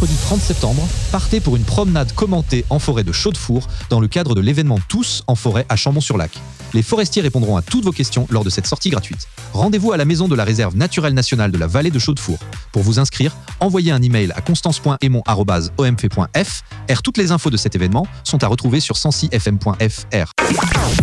mercredi 30 septembre, partez pour une promenade commentée en forêt de Chaudefour dans le cadre de l'événement Tous en forêt à Chambon-sur-Lac. Les forestiers répondront à toutes vos questions lors de cette sortie gratuite. Rendez-vous à la maison de la réserve naturelle nationale de la vallée de Chaudefour. Pour vous inscrire, envoyez un email à constance.aymon@omf.f. Toutes les infos de cet événement sont à retrouver sur 106fm.fr.